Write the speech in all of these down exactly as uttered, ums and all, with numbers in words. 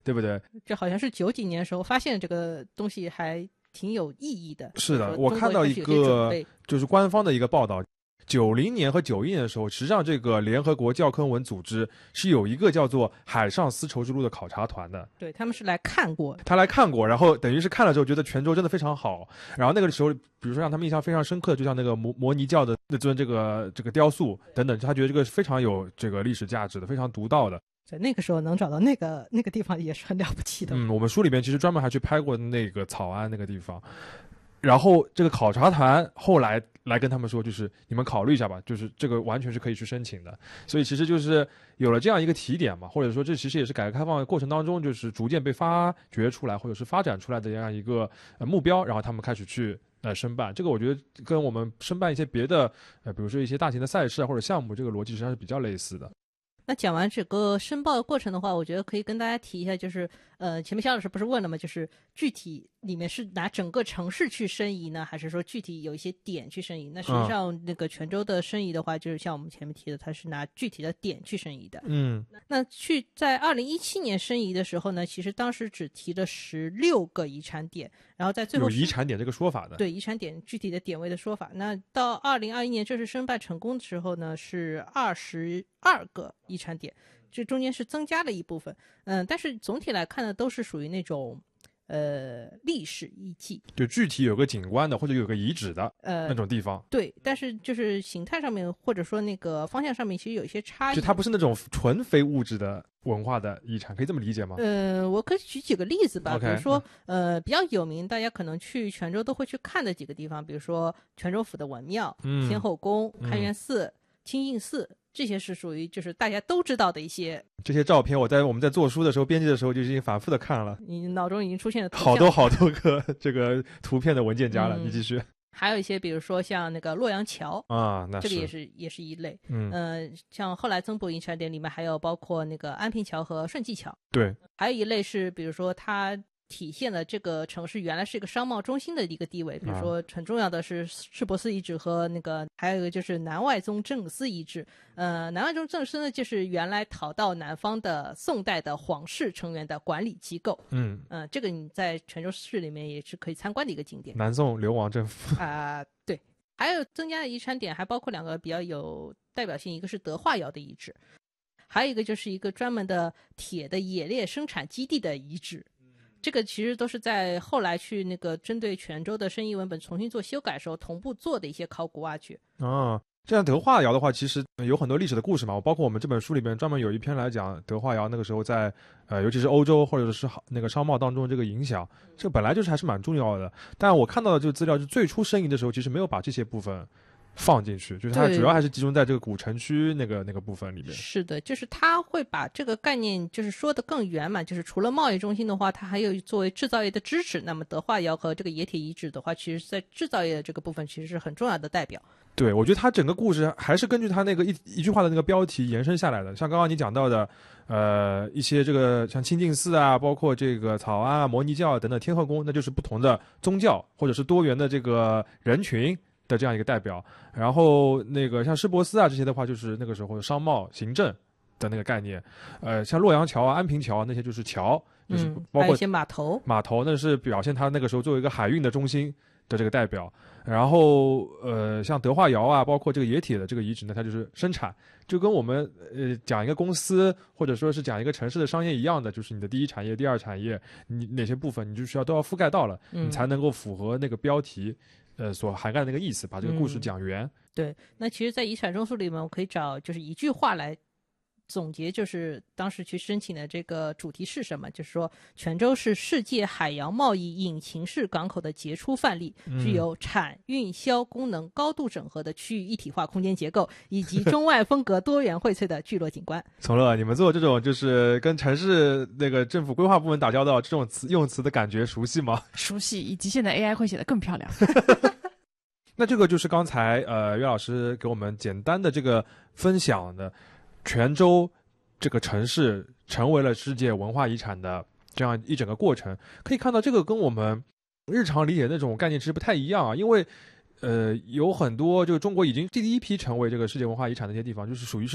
对不对？ 这好像是九几年的时候发现这个东西还挺有意义的。 是的，我看到一个就是官方的一个报道，九零年和九一年的时候，实际上这个联合国教科文组织是有一个叫做海上丝绸之路的考察团的。 对，他们是来看过， 他来看过，然后等于是看了之后觉得泉州真的非常好。然后那个时候，比如说让他们印象非常深刻的，就像那个摩摩尼教的那尊这个这个雕塑等等，他觉得这个是非常有这个历史价值的，非常独到的。 在那个时候能找到那个那个地方也是很了不起的。 嗯，我们书里面其实专门还去拍过那个草庵那个地方。然后这个考察团后来来跟他们说，就是你们考虑一下吧，就是这个完全是可以去申请的。所以其实就是有了这样一个提点嘛，或者说这其实也是改革开放的过程当中就是逐渐被发掘出来或者是发展出来的这样一个呃目标，然后他们开始去呃申办。这个我觉得跟我们申办一些别的呃比如说一些大型的赛事啊或者项目，这个逻辑实际上是比较类似的。 那讲完整个申报的过程的话，我觉得可以跟大家提一下，就是呃，前面肖老师不是问了吗？就是具体里面是拿整个城市去申遗呢，还是说具体有一些点去申遗？那实际上那个泉州的申遗的话，就是像我们前面提的，它是拿具体的点去申遗的。 嗯， 那去在二零一七年申遗的时候呢，其实当时只提了十六个遗产点，然后在最后有遗产点这个说法的。 对，遗产点具体的点位的说法。那到二零二一年正式申办成功的时候呢，是二十二个遗产点，这中间是增加了一部分。嗯，但是总体来看呢，都是属于那种呃历史遗迹， 就具体有个景观的或者有个遗址的呃那种地方。 对，但是就是形态上面或者说那个方向上面其实有一些差异。 就它不是那种纯非物质的文化的遗产，可以这么理解吗？ 呃，我可以举几个例子吧， okay, 比如说呃比较有名，大家可能去泉州都会去看的几个地方，比如说泉州府的文庙、嗯、天后宫、开元寺、嗯、清净寺，这些是属于就是大家都知道的一些。 这些照片我在我们在做书的时候编辑的时候就已经反复的看了， 你脑中已经出现了好多好多个这个图片的文件夹了、嗯、你继续。 还有一些比如说像那个洛阳桥啊，那这个也是也是一类。 嗯、 呃、像后来增补遗产点里面还有包括那个安平桥和顺济桥。 对， 还有一类是比如说它体现了这个城市原来是一个商贸中心的一个地位，比如说很重要的是世博寺遗址和那个还有一个就是南外宗正司遗址。呃，南外宗正司呢就是原来逃到南方的宋代的皇室成员的管理机构。 嗯呃，这个你在泉州市里面也是可以参观的一个景点。 南宋流亡政府啊、呃，对。还有增加的遗产点还包括两个比较有代表性，一个是德化窑的遗址，还有一个就是一个专门的铁的冶炼生产基地的遗址。这个其实都是在后来去那个针对泉州的申遗文本重新做修改的时候同步做的一些考古挖掘。 啊，这样德化窑的话其实有很多历史的故事嘛，包括我们这本书里面专门有一篇来讲德化窑那个时候在呃尤其是欧洲或者是那个商贸当中这个影响，这个本来就是还是蛮重要的。但我看到的这个资料是最初申遗的时候其实没有把这些部分放进去，就是它主要还是集中在这个古城区那个那个部分里面。 是的，就是它会把这个概念就是说得更圆满，就是除了贸易中心的话，它还有作为制造业的支持。那么德化窑和这个冶铁遗址的话，其实在制造业的这个部分其实是很重要的代表。 对，我觉得它整个故事还是根据它那个一一句话的那个标题延伸下来的。像刚刚你讲到的呃一些这个像清净寺啊，包括这个草庵啊、摩尼教等等天后宫，那就是不同的宗教或者是多元的这个人群的这样一个代表。然后那个像施伯斯啊这些的话，就是那个时候商贸行政的那个概念。呃，像洛阳桥啊、安平桥啊那些就是桥，就是包括还有一些码头， 码头那是表现它那个时候作为一个海运的中心的这个代表。然后呃，像德化窑啊，包括这个冶铁的这个遗址呢，它就是生产，就跟我们呃讲一个公司或者说是讲一个城市的商业一样的，就是你的第一产业、第二产业，你哪些部分你就需要都要覆盖到了， 嗯、 你才能够符合那个标题呃所涵盖的那个意思，把这个故事讲圆。 嗯、对，那其实在遗产中枢里面我可以找就是一句话来总结，就是当时去申请的这个主题是什么，就是说泉州是世界海洋贸易引擎式港口的杰出范例，具有产运销功能高度整合的区域一体化空间结构，以及中外风格多元荟萃的聚落景观。 从乐，你们做这种就是跟城市那个政府规划部门打交道这种词用词的感觉熟悉吗？ 熟悉，以及现在 A I 会写得更漂亮。 那这个就是刚才呃岳老师给我们简单的这个分享的泉州这个城市成为了世界文化遗产的这样一整个过程。可以看到这个跟我们日常理解的那种概念其实不太一样啊，因为呃有很多就中国已经第一批成为这个世界文化遗产的一些地方，就是属于是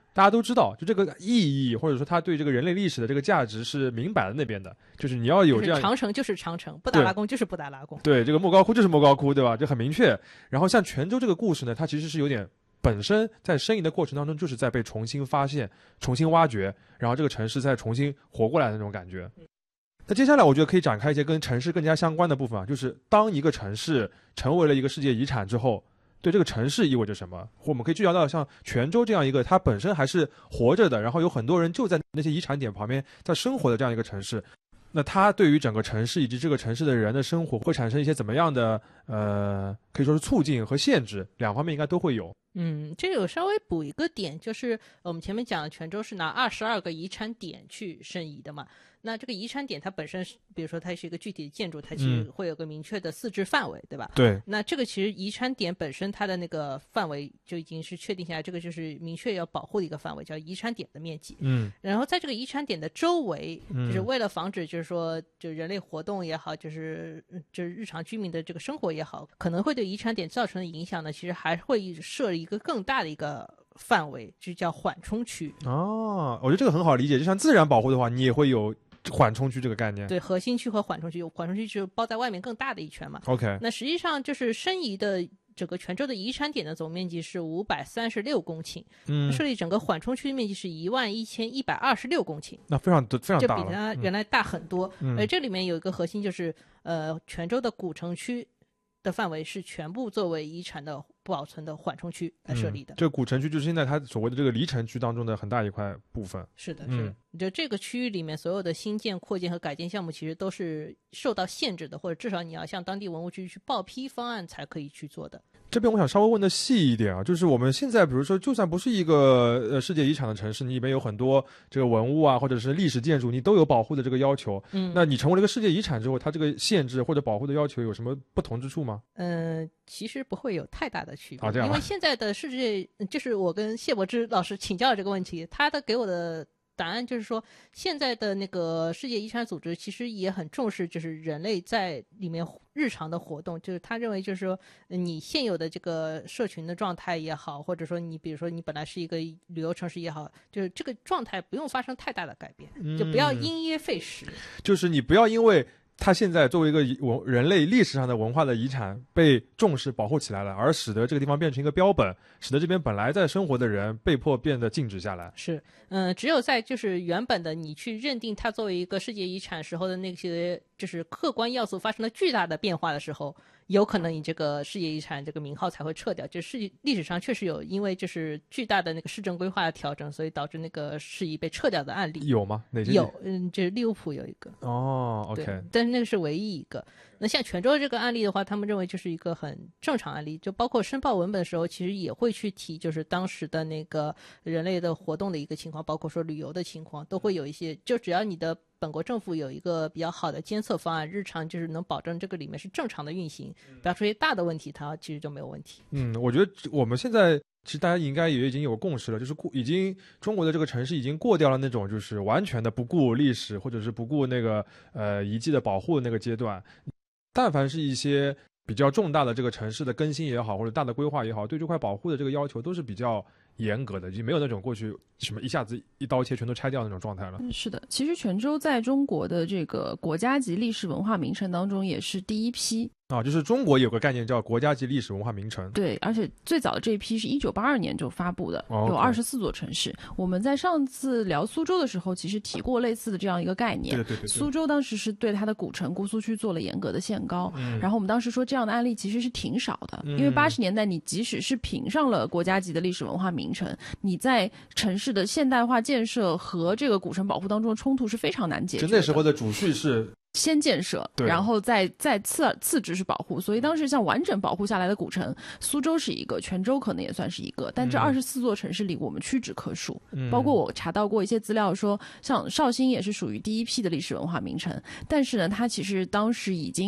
大家都知道，就这个意义或者说它对这个人类历史的这个价值是明摆在那边的，就是你要有这样长城就是长城，布达拉宫就是布达拉宫， 对，这个莫高窟就是莫高窟，对吧？这很明确。然后像泉州这个故事呢，它其实是有点本身在申遗的过程当中就是在被重新发现、重新挖掘，然后这个城市再重新活过来的那种感觉。那接下来我觉得可以展开一些跟城市更加相关的部分啊，就是当一个城市成为了一个世界遗产之后，对这个城市意味着什么？或我们可以聚焦到像泉州这样一个它本身还是活着的，然后有很多人就在那些遗产点旁边在生活的这样一个城市，那它对于整个城市以及这个城市的人的生活会产生一些怎么样的呃，可以说是促进和限制，两方面应该都会有。 嗯，这个有稍微补一个点，就是我们前面讲的泉州是拿二十二个遗产点去申遗的嘛。那这个遗产点它本身是，比如说它是一个具体的建筑，它其实会有个明确的四至范围，嗯、对吧？ 对。 那这个其实遗产点本身它的那个范围就已经是确定下来，这个就是明确要保护的一个范围，叫遗产点的面积。 嗯。 然后在这个遗产点的周围，就是为了防止就是说就人类活动也好，就是就是日常居民的这个生活也好，可能会对遗产点造成的影响呢，其实还会设一个更大的一个范围，就叫缓冲区。 哦，我觉得这个很好理解，就像自然保护的话，你也会有缓冲区这个概念。 对，核心区和缓冲区，缓冲区就是包在外面更大的一圈嘛。 OK， 那实际上就是申遗的整个泉州的遗产点的总面积是五百三十六公顷，嗯，设立整个缓冲区的面积是一万一千一百二十六公顷， 那非常非常大了， 就比它原来大很多。 嗯、 而这里面有一个核心就是，呃，泉州的古城区的范围是全部作为遗产的保存的缓冲区来设立的。 嗯、这个古城区就是现在它所谓的这个离城区当中的很大一块部分。 是的，是的。嗯、就这个区域里面所有的新建、扩建和改建项目，其实都是受到限制的，或者至少你要向当地文物局去报批方案才可以去做的。 这边我想稍微问的细一点啊，就是我们现在比如说就算不是一个呃世界遗产的城市，你里面有很多这个文物啊或者是历史建筑，你都有保护的这个要求，嗯，那你成为了一个世界遗产之后，它这个限制或者保护的要求有什么不同之处吗？ 嗯、呃，其实不会有太大的区别， 啊、这样因为现在的世界就是我跟谢柏芝老师请教这个问题，他的给我的答案就是说，现在的那个世界遗产组织其实也很重视，就是人类在里面日常的活动，就是他认为就是说，你现有的这个社群的状态也好，或者说你比如说你本来是一个旅游城市也好，就是这个状态不用发生太大的改变，嗯、就不要因噎废食。 就是你不要因为它现在作为一个文人类历史上的文化的遗产被重视保护起来了，而使得这个地方变成一个标本，使得这边本来在生活的人被迫变得静止下来。 是，嗯、呃，只有在就是原本的你去认定它作为一个世界遗产时候的那些就是客观要素发生了巨大的变化的时候，有可能你这个世界遗产这个名号才会撤掉。就是历史上确实有因为就是巨大的那个市政规划的调整，所以导致那个事宜被撤掉的案例。 有吗？哪些？ 有，嗯，就是利物浦有一个。 哦 ，OK， 但是那个是唯一一个。那像泉州这个案例的话，他们认为就是一个很正常案例，就包括申报文本的时候，其实也会去提，就是当时的那个人类的活动的一个情况，包括说旅游的情况，都会有一些。就只要你的本国政府有一个比较好的监测方案，日常就是能保证这个里面是正常的运行，不要出现大的问题，它其实就没有问题。 嗯，我觉得我们现在其实大家应该也已经有共识了，就是已经中国的这个城市已经过掉了那种就是完全的不顾历史或者是不顾那个呃遗迹的保护的那个阶段。但凡是一些比较重大的这个城市的更新也好，或者大的规划也好，对这块保护的这个要求都是比较严格的，已经没有那种过去什么一下子一刀切全都拆掉那种状态了。 是的，其实泉州在中国的这个国家级历史文化名城当中也是第一批啊，就是中国有个概念叫国家级历史文化名城。 对，而且最早的这一批是一九八二年就发布的， 哦、 有二十四座城市。我们在上次聊苏州的时候，其实提过类似的这样一个概念。 对对 对, 对。 苏州当时是对它的古城姑苏区做了严格的限高，嗯、然后我们当时说这样的案例其实是挺少的，嗯、因为八十年代你即使是评上了国家级的历史文化名城，你在城市的现代化建设和这个古城保护当中的冲突是非常难解决的。 就那时候的主序是先建设，然后再再次次之是保护，所以当时像完整保护下来的古城，苏州是一个，泉州可能也算是一个，但这二十四座城市里我们屈指可数。嗯、包括我查到过一些资料说，像绍兴也是属于第一批的历史文化名城，但是呢，它其实当时已经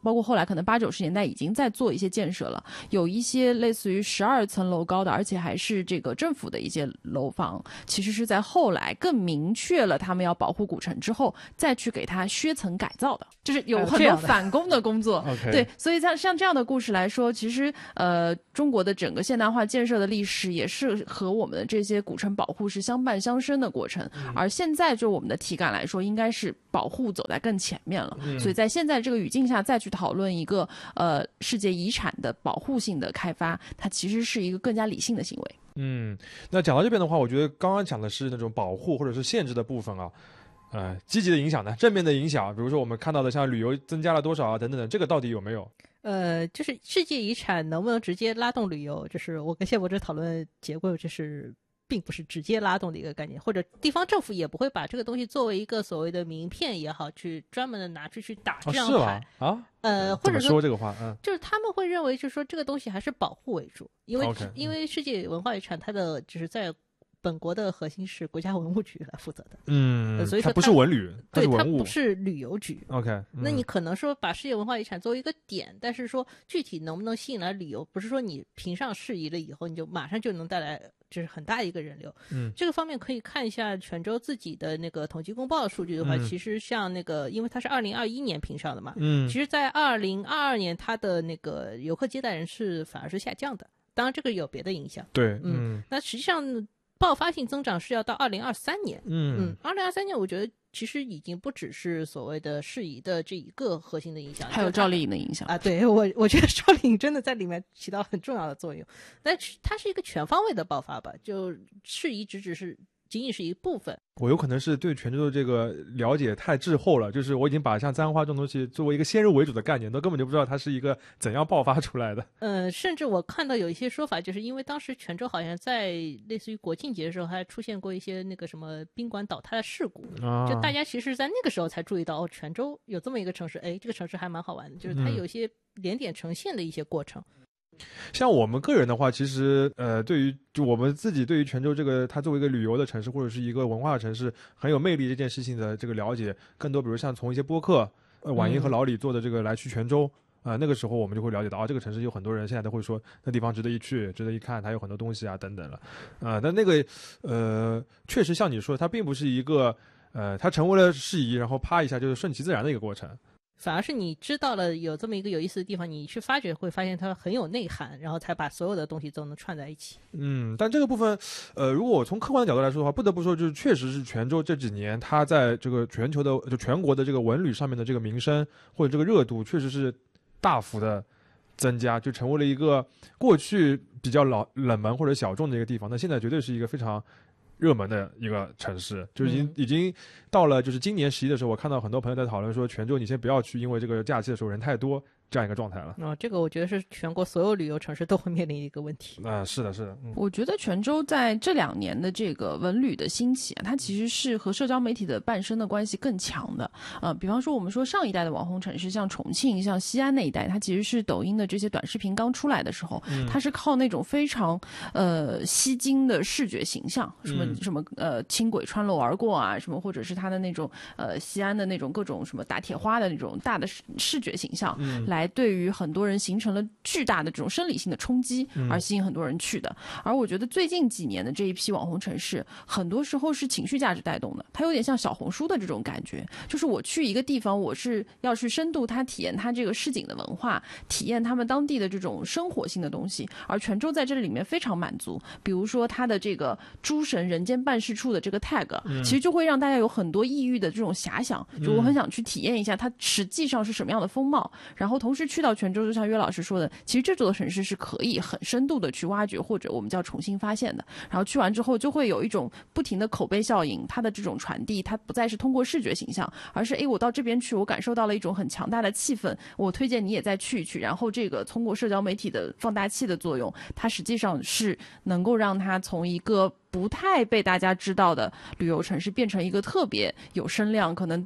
包括后来可能八九十年代已经在做一些建设了，有一些类似于十二层楼高的，而且还是这个政府的一些楼房，其实是在后来更明确了他们要保护古城之后，再去给它削层改造的，就是有很多反攻的工作。 Okay. 对，所以像像这样的故事来说，其实呃，中国的整个现代化建设的历史也是和我们的这些古城保护是相伴相生的过程。嗯、而现在就我们的体感来说，应该是保护走在更前面了。嗯、所以在现在这个语境下再去讨论一个呃世界遗产的保护性的开发，它其实是一个更加理性的行为。 嗯，那讲到这边的话，我觉得刚刚讲的是那种保护或者是限制的部分啊。呃，积极的影响呢，正面的影响，比如说我们看到的像旅游增加了多少啊，等等的，这个到底有没有？ 呃，就是世界遗产能不能直接拉动旅游？就是我跟谢博士讨论结果，就是并不是直接拉动的一个概念，或者地方政府也不会把这个东西作为一个所谓的名片也好，去专门的拿出去打这样牌、 哦、是吗？啊， 呃，或者说这个话，嗯， 就是他们会认为，就是说这个东西还是保护为主，因为、 okay, 因为世界文化遗产它的就是在本国的核心是国家文物局来负责的， 嗯， 呃、所以说它不是文旅，它是对，它文物， 不是旅游局。 OK，、嗯、 那你可能说把世界文化遗产作为一个点，但是说具体能不能吸引来旅游，不是说你评上事宜了以后，你就马上就能带来就是很大一个人流。 嗯， 这个方面可以看一下泉州自己的那个统计公报的数据的话，嗯、其实像那个，因为它是二零二一年评上的嘛， 嗯， 其实在二零二二年它的那个游客接待人次反而是下降的，当然这个有别的影响。 对， 嗯，嗯那实际上爆发性增长是要到二零二三年。 嗯嗯，二零二三年我觉得其实已经不只是所谓的适宜的这一个核心的影响， 还有赵丽颖的影响啊。对，我我觉得赵丽颖真的在里面起到很重要的作用，但它是一个全方位的爆发吧，就适宜只只是仅仅是一部分。 我有可能是对泉州的这个了解太滞后了，就是我已经把像簪花这种东西作为一个先入为主的概念，都根本就不知道它是一个怎样爆发出来的。 嗯，甚至我看到有一些说法，就是因为当时泉州好像在类似于国庆节的时候，还出现过一些那个什么宾馆倒塌的事故， 啊、 就大家其实在那个时候才注意到，哦，泉州有这么一个城市，哎，这个城市还蛮好玩的，就是它有一些连点呈现的一些过程。嗯像我们个人的话，其实呃，对于就我们自己对于泉州这个它作为一个旅游的城市或者是一个文化城市很有魅力这件事情的这个了解，更多比如像从一些播客，呃，婉莹和老李做的这个来去泉州啊、呃，那个时候我们就会了解到啊，这个城市有很多人现在都会说那地方值得一去，值得一看，它有很多东西啊等等了啊、呃。但那个呃，确实像你说，它并不是一个呃，它成为了事宜，然后啪一下就是顺其自然的一个过程。 反而是你知道了有这么一个有意思的地方，你去发掘会发现它很有内涵，然后才把所有的东西都能串在一起。 嗯，但这个部分，呃，如果我从客观的角度来说的话，不得不说，就是确实是泉州这几年它在这个全球的就全国的这个文旅上面的这个名声或者这个热度，确实是大幅的增加，就成为了一个过去比较老冷门或者小众的一个地方，那现在绝对是一个非常热门的一个城市，就已经、嗯、已经到了，就是今年十一的时候，我看到很多朋友在讨论说，泉州你先不要去，因为这个假期的时候人太多，这样一个状态了。 哦，这个我觉得是全国所有旅游城市都会面临一个问题。 啊、呃，是的，是的、嗯。 我觉得泉州在这两年的这个文旅的兴起啊，它其实是和社交媒体的伴生的关系更强的。呃，比方说我们说上一代的网红城市，像重庆、像西安那一带，它其实是抖音的这些短视频刚出来的时候，嗯、它是靠那种非常呃吸睛的视觉形象，什么。什么呃轻轨穿楼而过啊，什么或者是它的那种呃西安的那种各种什么打铁花的那种大的视觉形象，嗯、来对于很多人形成了巨大的这种生理性的冲击，而吸引很多人去的。嗯、而我觉得最近几年的这一批网红城市，很多时候是情绪价值带动的，它有点像小红书的这种感觉，就是我去一个地方，我是要去深度它体验它这个市井的文化，体验他们当地的这种生活性的东西，而泉州在这里面非常满足。比如说它的这个诸神人间办事处的这个 tag，嗯、其实就会让大家有很多异域的这种遐想，就我很想去体验一下它实际上是什么样的风貌。嗯、然后同时去到泉州，就像约老师说的，其实这座城市是可以很深度的去挖掘，或者我们叫重新发现的。然后去完之后，就会有一种不停的口碑效应，它的这种传递，它不再是通过视觉形象，而是哎，我到这边去，我感受到了一种很强大的气氛，我推荐你也再去一去。然后这个通过社交媒体的放大器的作用，它实际上是能够让它从一个不太被大家知道的旅游城市变成一个特别有声量，可能就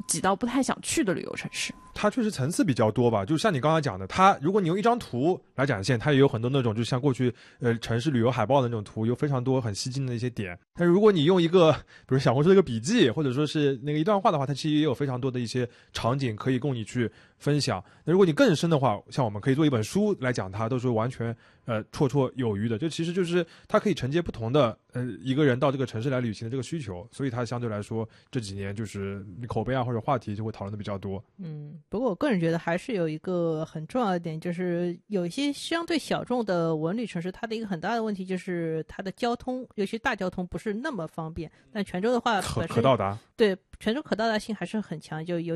挤到不太想去的旅游城市。 它确实层次比较多吧，就像你刚才讲的，它如果你用一张图来展现，它也有很多那种就像过去呃城市旅游海报的那种图，有非常多很吸睛的一些点。但如果你用一个比如小红书的一个笔记，或者说是那个一段话的话，它其实也有非常多的一些场景可以供你去分享。那如果你更深的话，像我们可以做一本书来讲它，都是完全呃绰绰有余的。就其实就是它可以承接不同的呃一个人到这个城市来旅行的这个需求，所以它相对来说这几年就是口碑啊或者话题就会讨论的比较多。 嗯，不过我个人觉得还是有一个很重要的点，就是有一些相对小众的文旅城市，它的一个很大的问题就是它的交通，尤其大交通不是那么方便。但泉州的话可本身可到达， 对泉州可到达性还是很强，就有